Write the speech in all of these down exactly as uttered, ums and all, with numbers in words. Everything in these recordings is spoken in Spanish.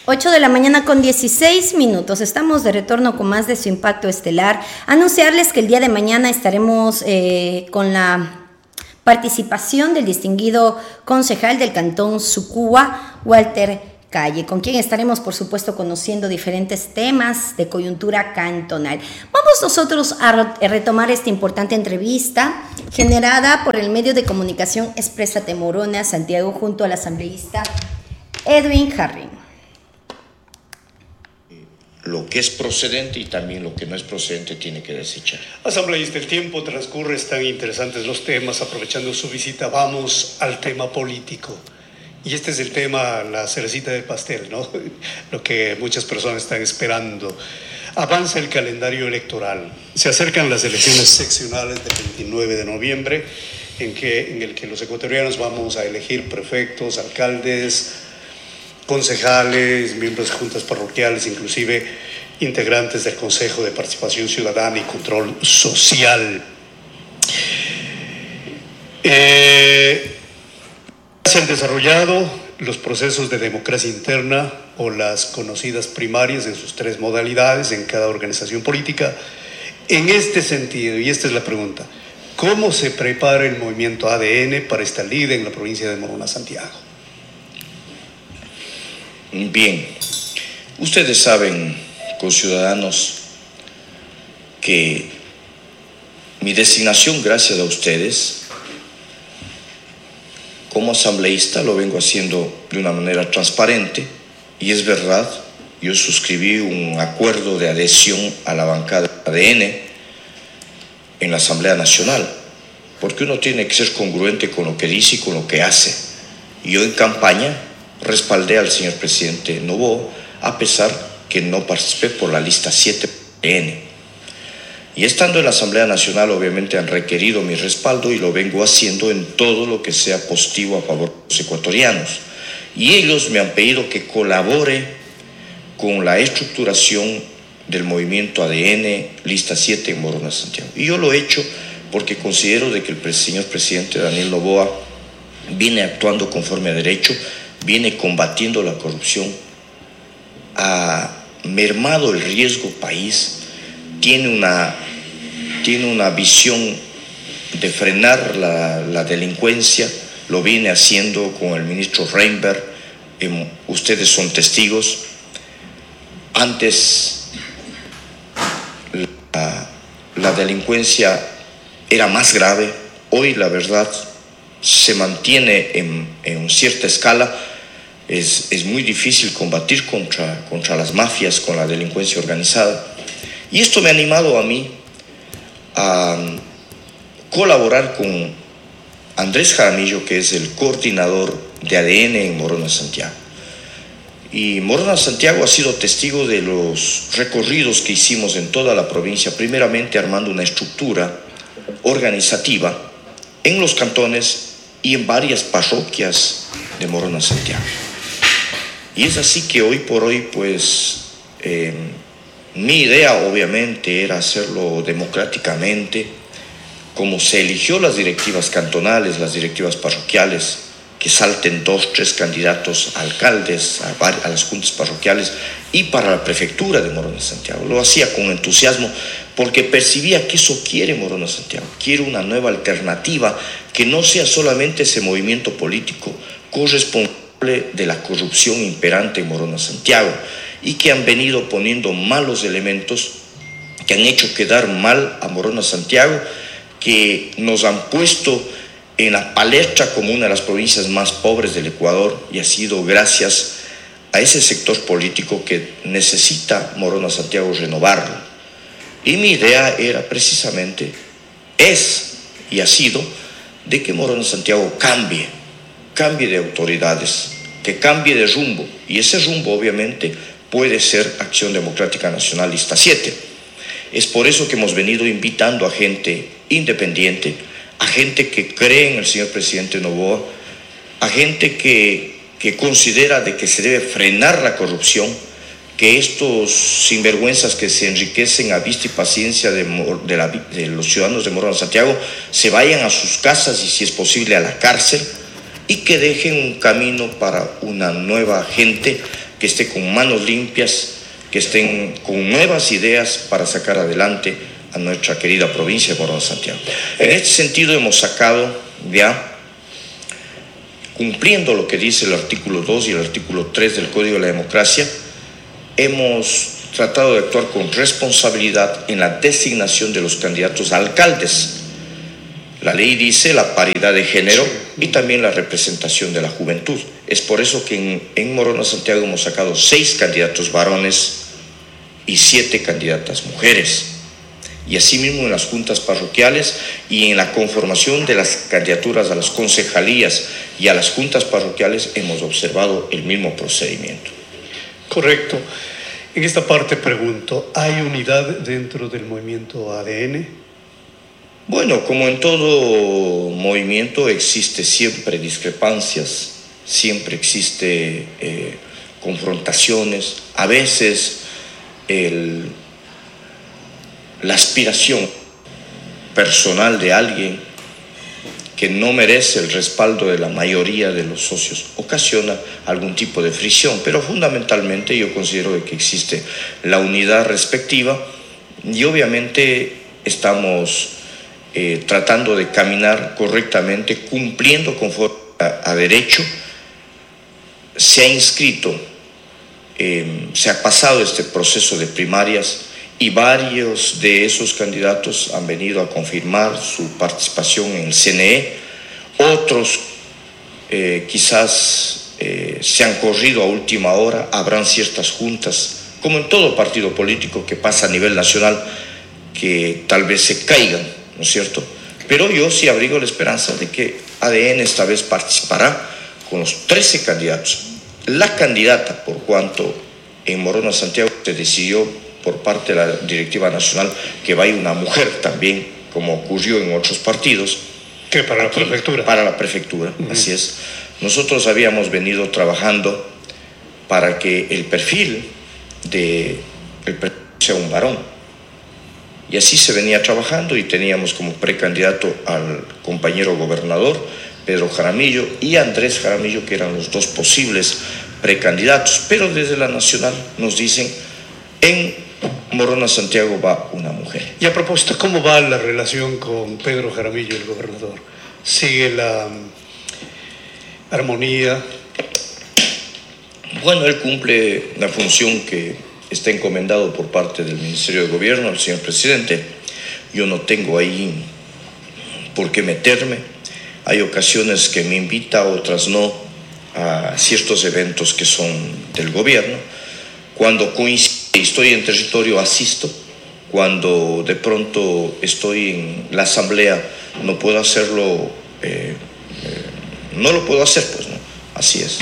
ocho de la mañana con dieciséis minutos. Estamos de retorno con más de Su Impacto Estelar. Anunciarles que el día de mañana estaremos eh, con la participación del distinguido concejal del Cantón Sucúa, Walter Calle, con quien estaremos, por supuesto, conociendo diferentes temas de coyuntura cantonal. Vamos nosotros a retomar esta importante entrevista generada por el medio de comunicación Exprésate Morona Santiago junto al asambleísta Edwin Jarrín. Lo que es procedente y también lo que no es procedente tiene que desechar. Asambleísta, el tiempo transcurre, están interesantes los temas. Aprovechando su visita, vamos al tema político. Y este es el tema, la cerecita del pastel, ¿no? Lo que muchas personas están esperando. Avanza el calendario electoral. Se acercan las elecciones seccionales del veintinueve de noviembre, en, que, en el que los ecuatorianos vamos a elegir prefectos, alcaldes, concejales, miembros de juntas parroquiales, inclusive integrantes del Consejo de Participación Ciudadana y Control Social. Eh, se han desarrollado los procesos de democracia interna o las conocidas primarias en sus tres modalidades en cada organización política. En este sentido, y esta es la pregunta, ¿cómo se prepara el movimiento A D N para esta lida en la provincia de Morona Santiago? Bien, ustedes saben, conciudadanos, que mi designación, gracias a ustedes, como asambleísta lo vengo haciendo de una manera transparente, y es verdad, yo suscribí un acuerdo de adhesión a la bancada A D N en la Asamblea Nacional, porque uno tiene que ser congruente con lo que dice y con lo que hace. Y yo en campaña respaldé al señor presidente Noboa, a pesar que no participé por la lista siete A D N. Y estando en la Asamblea Nacional, obviamente han requerido mi respaldo y lo vengo haciendo en todo lo que sea positivo a favor de los ecuatorianos. Y ellos me han pedido que colabore con la estructuración del movimiento A D N lista siete en Morona Santiago. Y yo lo he hecho porque considero de que el señor presidente Daniel Noboa viene actuando conforme a derecho, viene combatiendo la corrupción, ha mermado el riesgo país, tiene una, tiene una visión de frenar la, la delincuencia, lo viene haciendo con el ministro Reinberg, eh, ustedes son testigos. Antes la, la delincuencia era más grave, hoy la verdad se mantiene en, en cierta escala. Es, es muy difícil combatir contra, contra las mafias, con la delincuencia organizada. Y esto me ha animado a mí a colaborar con Andrés Jaramillo, que es el coordinador de A D N en Morona Santiago. Y Morona Santiago ha sido testigo de los recorridos que hicimos en toda la provincia, primeramente armando una estructura organizativa en los cantones y en varias parroquias de Morona Santiago. Y es así que hoy por hoy, pues, eh, mi idea obviamente era hacerlo democráticamente, como se eligió las directivas cantonales, las directivas parroquiales, que salten dos, tres candidatos a alcaldes, a, a las juntas parroquiales y para la prefectura de Morona Santiago. Lo hacía con entusiasmo porque percibía que eso quiere Morona Santiago, quiere una nueva alternativa que no sea solamente ese movimiento político corresponsable de la corrupción imperante en Morona Santiago, y que han venido poniendo malos elementos que han hecho quedar mal a Morona Santiago, que nos han puesto en la palestra como una de las provincias más pobres del Ecuador, y ha sido gracias a ese sector político que necesita Morona Santiago renovarlo. Y mi idea era precisamente, es y ha sido, de que Morona Santiago cambie, cambie de autoridades, que cambie de rumbo, y ese rumbo obviamente puede ser Acción Democrática Nacional lista siete. Es por eso que hemos venido invitando a gente independiente, a gente que cree en el señor presidente Noboa, a gente que, que considera de que se debe frenar la corrupción, que estos sinvergüenzas que se enriquecen a vista y paciencia de, de, la, de los ciudadanos de Morona Santiago se vayan a sus casas y, si es posible, a la cárcel, y que dejen un camino para una nueva gente que esté con manos limpias, que estén con nuevas ideas para sacar adelante a nuestra querida provincia de Morona Santiago. En este sentido hemos sacado ya, cumpliendo lo que dice el artículo dos y el artículo tres del Código de la Democracia, hemos tratado de actuar con responsabilidad en la designación de los candidatos a alcaldes. La ley dice la paridad de género y también la representación de la juventud. Es por eso que en, en Morona Santiago hemos sacado seis candidatos varones y siete candidatas mujeres. Y asimismo en las juntas parroquiales y en la conformación de las candidaturas a las concejalías y a las juntas parroquiales hemos observado el mismo procedimiento. Correcto. En esta parte pregunto, ¿hay unidad dentro del movimiento A D N? Bueno, como en todo movimiento existe siempre discrepancias, siempre existe eh, confrontaciones, a veces el, la aspiración personal de alguien que no merece el respaldo de la mayoría de los socios ocasiona algún tipo de fricción, pero fundamentalmente yo considero que existe la unidad respectiva y obviamente estamos eh, tratando de caminar correctamente, cumpliendo conforme a, a derecho. Se ha inscrito, eh, se ha pasado este proceso de primarias y varios de esos candidatos han venido a confirmar su participación en el C N E. Otros eh, quizás eh, se han corrido a última hora. Habrán ciertas juntas, como en todo partido político que pasa a nivel nacional, que tal vez se caigan, ¿no es cierto? Pero yo sí abrigo la esperanza de que A D N esta vez participará con los trece candidatos. La candidata, por cuanto en Morona Santiago se decidió por parte de la directiva nacional que vaya una mujer también, como ocurrió en otros partidos. ¿Qué? Para la Aquí, prefectura. Para la prefectura, uh-huh. Así es. Nosotros habíamos venido trabajando para que el perfil de el perfil sea un varón. Y así se venía trabajando y teníamos como precandidato al compañero gobernador Pedro Jaramillo y Andrés Jaramillo, que eran los dos posibles precandidatos. Pero desde la nacional nos dicen, en Morona Santiago va una mujer. Y a propósito, ¿cómo va la relación con Pedro Jaramillo, el gobernador? ¿Sigue la um, armonía? Bueno, él cumple la función que está encomendado por parte del Ministerio de Gobierno, el señor presidente. Yo no tengo ahí por qué meterme. Hay ocasiones que me invita, otras no, a ciertos eventos que son del gobierno. Cuando coincide, estoy en territorio, asisto. Cuando de pronto estoy en la asamblea, no puedo hacerlo, eh, eh, no lo puedo hacer, pues no, así es.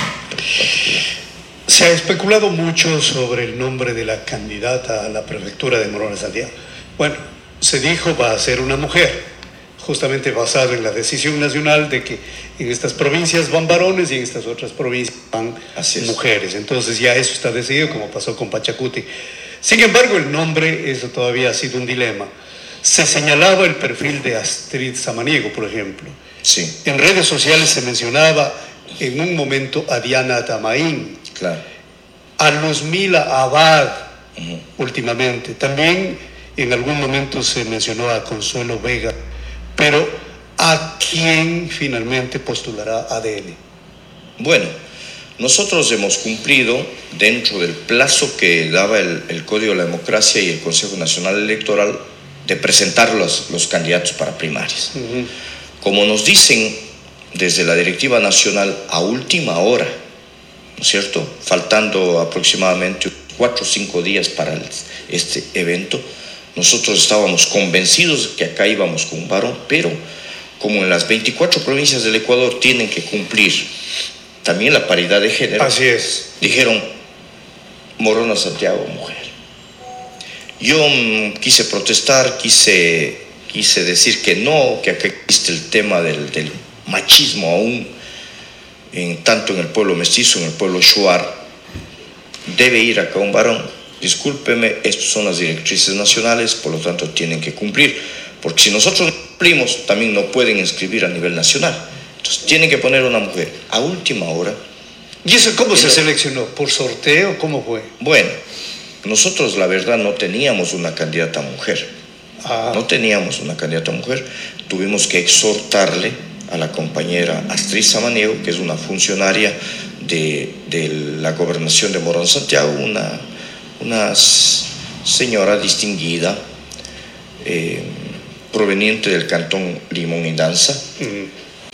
Se ha especulado mucho sobre el nombre de la candidata a la prefectura de Morona Santiago. Bueno, se dijo va a ser una mujer, justamente basado en la decisión nacional de que en estas provincias van varones y en estas otras provincias van mujeres. Entonces ya eso está decidido, como pasó con Pachacuti. Sin embargo, el nombre, eso todavía ha sido un dilema. Se señalaba el perfil de Astrid Samaniego, por ejemplo. Sí. En redes sociales se mencionaba en un momento a Diana Tamaín, claro, a Luzmila Abad, uh-huh. Últimamente. También en algún momento se mencionó a Consuelo Vega. Pero, ¿a quién finalmente postulará A D N? Bueno, nosotros hemos cumplido dentro del plazo que daba el, el Código de la Democracia y el Consejo Nacional Electoral de presentar los, los candidatos para primarias. Uh-huh. Como nos dicen desde la directiva nacional a última hora, ¿no es cierto?, faltando aproximadamente cuatro o cinco días para el, este evento, nosotros estábamos convencidos de que acá íbamos con un varón, pero como en las veinticuatro provincias del Ecuador tienen que cumplir también la paridad de género. Así es. Dijeron, Morona Santiago, mujer. Yo mmm, quise protestar, quise, quise decir que no, que acá existe el tema del, del machismo aún, en, tanto en el pueblo mestizo, en el pueblo shuar. Debe ir acá un varón. Discúlpeme, estas son las directrices nacionales, por lo tanto tienen que cumplir, porque si nosotros no cumplimos, también no pueden inscribir a nivel nacional. Entonces tienen que poner una mujer. A última hora ¿Y eso cómo y se lo, seleccionó? ¿Por sorteo? ¿Cómo fue? Bueno, nosotros la verdad no teníamos una candidata mujer. Ah. No teníamos una candidata mujer. Tuvimos que exhortarle a la compañera Astrid Samaniego, que es una funcionaria de, de la gobernación de Morón Santiago, una, una señora distinguida, eh, proveniente del cantón Limón y Danza, uh-huh.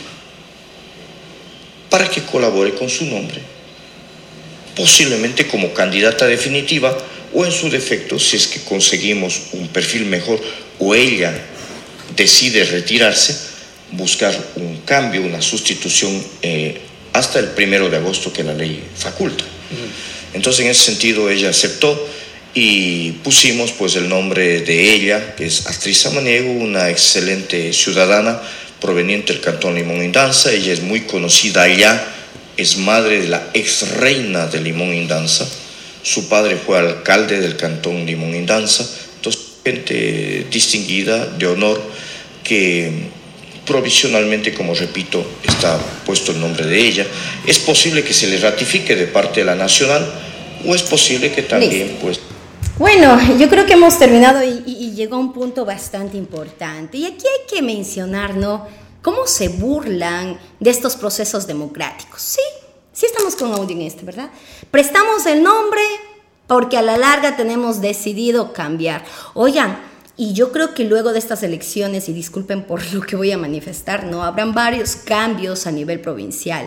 para que colabore con su nombre, posiblemente como candidata definitiva, o en su defecto, si es que conseguimos un perfil mejor, o ella decide retirarse, buscar un cambio, una sustitución eh, hasta el primero de agosto que la ley faculta. Uh-huh. Entonces, en ese sentido, ella aceptó y pusimos pues el nombre de ella, que es Astrid Samaniego, una excelente ciudadana proveniente del cantón Limón y Danza. Ella es muy conocida allá, es madre de la ex reina de Limón y Danza. Su padre fue alcalde del cantón Limón y Danza. Entonces, gente distinguida, de honor, que provisionalmente, como repito, está puesto el nombre de ella. Es posible que se le ratifique de parte de la nacional, o es posible que también, Listo. pues... Bueno, yo creo que hemos terminado y, y, y llegó a un punto bastante importante. Y aquí hay que mencionar, ¿no?, cómo se burlan de estos procesos democráticos. Sí, sí estamos con audio en este, ¿verdad? Prestamos el nombre porque a la larga tenemos decidido cambiar. Oigan, y yo creo que luego de estas elecciones, y disculpen por lo que voy a manifestar, ¿no?, habrán varios cambios a nivel provincial.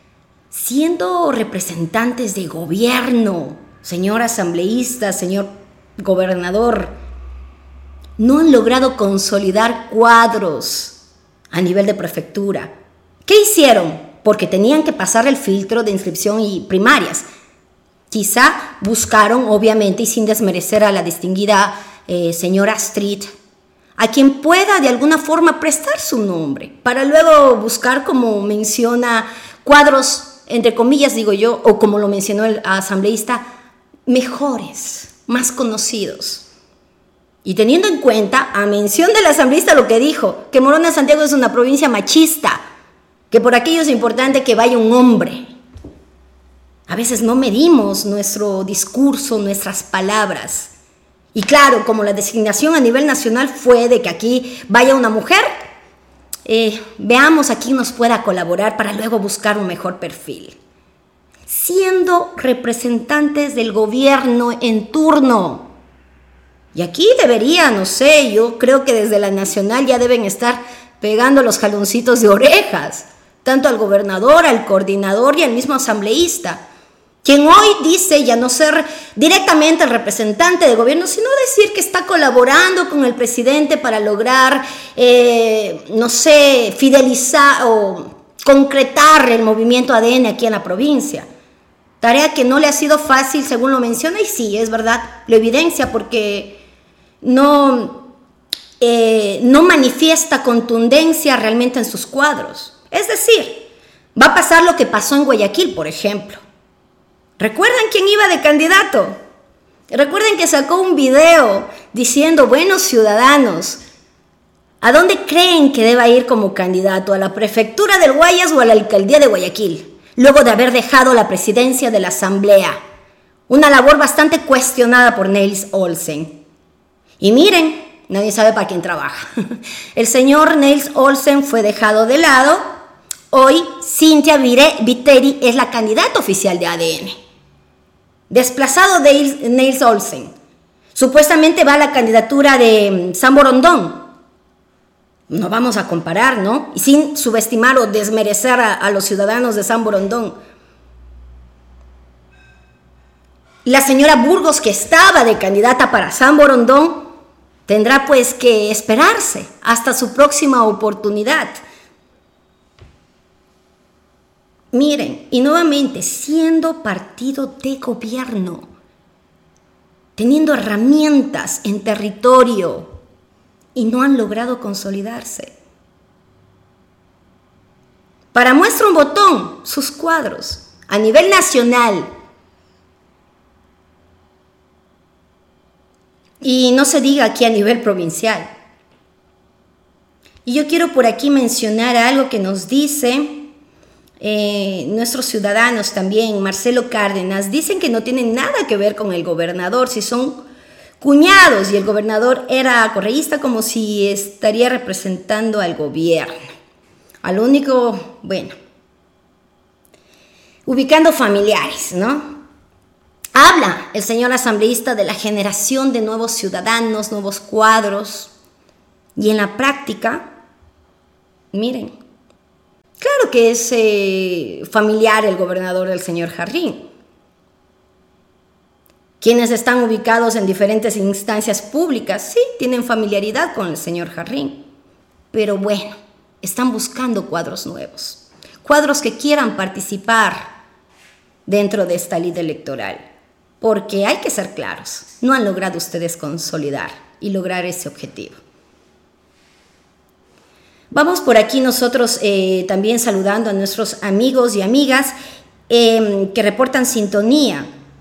Siendo representantes de gobierno, señor asambleísta, señor gobernador, no han logrado consolidar cuadros a nivel de prefectura. ¿Qué hicieron? Porque tenían que pasar el filtro de inscripción y primarias. Quizá buscaron, obviamente, y sin desmerecer a la distinguida eh, señora Astrid, a quien pueda de alguna forma prestar su nombre, para luego buscar, como menciona, cuadros, entre comillas digo yo, o como lo mencionó el asambleísta, mejores, más conocidos. Y teniendo en cuenta, a mención del asambleísta, lo que dijo, que Morón de Santiago es una provincia machista, que por aquello es importante que vaya un hombre. A veces no medimos nuestro discurso, nuestras palabras. Y claro, como la designación a nivel nacional fue de que aquí vaya una mujer, eh, veamos a quién nos pueda colaborar para luego buscar un mejor perfil. Siendo representantes del gobierno en turno. Y aquí debería, no sé, yo creo que desde la nacional ya deben estar pegando los jaloncitos de orejas, tanto al gobernador, al coordinador y al mismo asambleísta, quien hoy dice ya no ser directamente el representante de gobierno, sino decir que está colaborando con el presidente para lograr, eh, no sé, fidelizar o concretar el movimiento A D N aquí en la provincia. Tarea que no le ha sido fácil, según lo menciona, y sí, es verdad, lo evidencia porque no, eh, no manifiesta contundencia realmente en sus cuadros. Es decir, va a pasar lo que pasó en Guayaquil, por ejemplo. ¿Recuerdan quién iba de candidato? Recuerden que sacó un video diciendo, buenos ciudadanos, ¿a dónde creen que deba ir como candidato? ¿A la prefectura del Guayas o a la alcaldía de Guayaquil? Luego de haber dejado la presidencia de la asamblea, una labor bastante cuestionada por Nils Olsen. Y miren, nadie sabe para quién trabaja. El señor Nils Olsen fue dejado de lado. Hoy Cintia Viteri es la candidata oficial de A D N. Desplazado de Nils Olsen. Supuestamente va a la candidatura de San Borondón. No vamos a comparar, ¿no? Y sin subestimar o desmerecer a, a los ciudadanos de San Borondón. La señora Burgos, que estaba de candidata para San Borondón, tendrá pues que esperarse hasta su próxima oportunidad. Miren, y nuevamente, siendo partido de gobierno, teniendo herramientas en territorio, y no han logrado consolidarse. Para muestra un botón, sus cuadros, a nivel nacional. Y no se diga aquí a nivel provincial. Y yo quiero por aquí mencionar algo que nos dice eh, nuestros ciudadanos también, Marcelo Cárdenas, dicen que no tienen nada que ver con el gobernador, si son cuñados y el gobernador era correísta, como si estaría representando al gobierno. Al único, bueno, ubicando familiares, ¿no? Habla el señor asambleísta de la generación de nuevos ciudadanos, nuevos cuadros, y en la práctica, miren, claro que es eh, familiar el gobernador del señor Jarrín. Quienes están ubicados en diferentes instancias públicas, sí, tienen familiaridad con el señor Jarrín, pero bueno, están buscando cuadros nuevos, cuadros que quieran participar dentro de esta lid electoral, porque hay que ser claros, no han logrado ustedes consolidar y lograr ese objetivo. Vamos por aquí nosotros eh, también saludando a nuestros amigos y amigas eh, que reportan sintonía.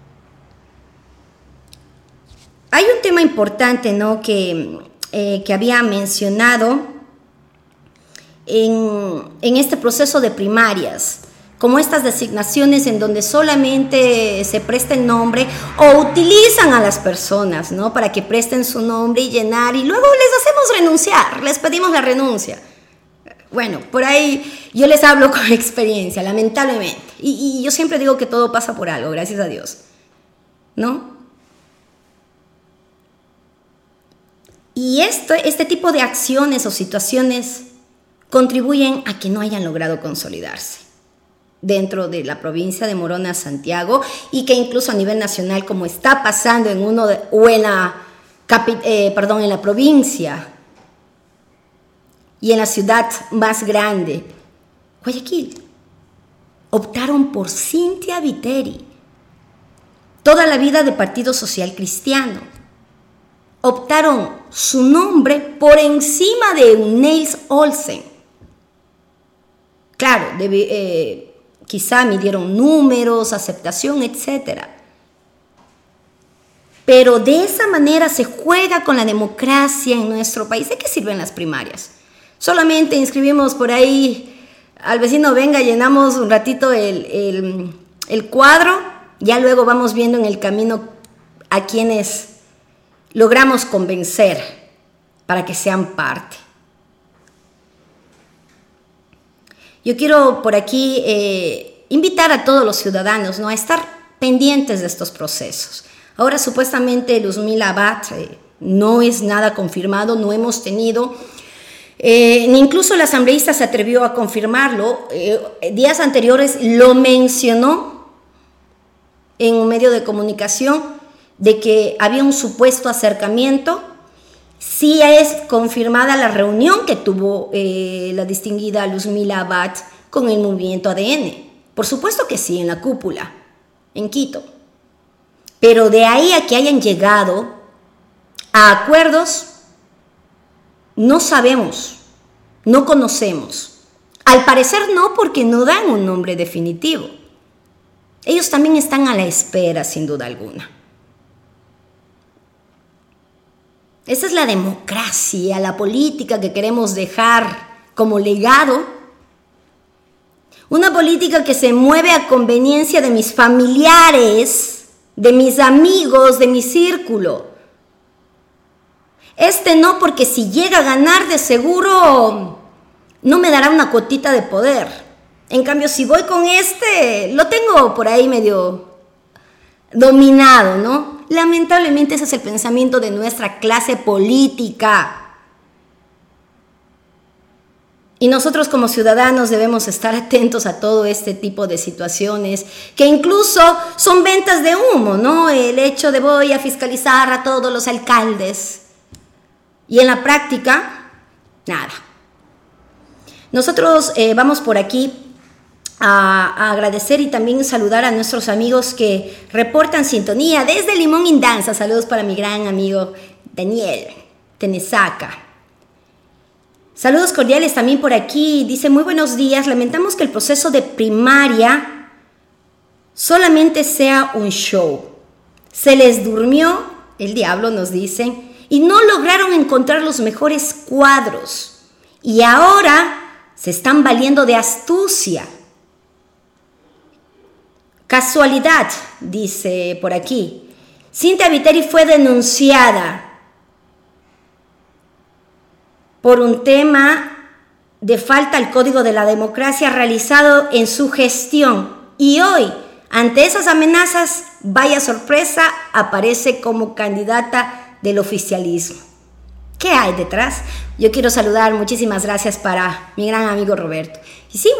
Hay un tema importante, ¿no?, que, eh, que había mencionado en, en este proceso de primarias, como estas designaciones en donde solamente se presta el nombre o utilizan a las personas, ¿no?, para que presten su nombre y llenar, y luego les hacemos renunciar, les pedimos la renuncia. Bueno, por ahí yo les hablo con experiencia, lamentablemente, y, y yo siempre digo que todo pasa por algo, gracias a Dios, ¿no? Y esto, este tipo de acciones o situaciones contribuyen a que no hayan logrado consolidarse dentro de la provincia de Morona, Santiago, y que incluso a nivel nacional, como está pasando en uno de, o en la, capi, eh, perdón, en la provincia y en la ciudad más grande, Guayaquil, optaron por Cintia Viteri, toda la vida de Partido Social Cristiano. Optaron su nombre por encima de Nils Olsen. Claro, debe, eh, quizá midieron números, aceptación, etcétera. Pero de esa manera se juega con la democracia en nuestro país. ¿De qué sirven las primarias? Solamente inscribimos por ahí al vecino, venga, llenamos un ratito el, el, el cuadro, ya luego vamos viendo en el camino a quienes logramos convencer para que sean parte. Yo quiero por aquí eh, invitar a todos los ciudadanos, ¿no?, a estar pendientes de estos procesos. Ahora supuestamente Luzmila Abad eh, no es nada confirmado, no hemos tenido, eh, ni incluso el asambleísta se atrevió a confirmarlo. Eh, días anteriores lo mencionó en un medio de comunicación, de que había un supuesto acercamiento. Sí es confirmada la reunión que tuvo eh, la distinguida Luzmila Abad con el movimiento A D N. Por supuesto que sí, en la cúpula, en Quito. Pero de ahí a que hayan llegado a acuerdos, no sabemos, no conocemos. Al parecer no, porque no dan un nombre definitivo. Ellos también están a la espera, sin duda alguna. Esa es la democracia, la política que queremos dejar como legado. Una política que se mueve a conveniencia de mis familiares, de mis amigos, de mi círculo. Este no, porque si llega a ganar de seguro no me dará una cuotita de poder. En cambio, si voy con este, lo tengo por ahí medio dominado, ¿no? Lamentablemente ese es el pensamiento de nuestra clase política. Y nosotros como ciudadanos debemos estar atentos a todo este tipo de situaciones que incluso son ventas de humo, ¿no? El hecho de voy a fiscalizar a todos los alcaldes. Y en la práctica, nada. Nosotros eh, vamos por aquí A, a agradecer y también saludar a nuestros amigos que reportan sintonía desde Limón Indanza. Saludos para mi gran amigo Daniel Tenesaca. Saludos cordiales también por aquí. Dice, muy buenos días. Lamentamos que el proceso de primaria solamente sea un show. Se les durmió el diablo, nos dicen, y no lograron encontrar los mejores cuadros. Y ahora se están valiendo de astucia Casualidad, dice por aquí. Cintia Viteri fue denunciada por un tema de falta al Código de la Democracia realizado en su gestión. Y hoy, ante esas amenazas, vaya sorpresa, aparece como candidata del oficialismo. ¿Qué hay detrás? Yo quiero saludar, muchísimas gracias para mi gran amigo Roberto. Y sí,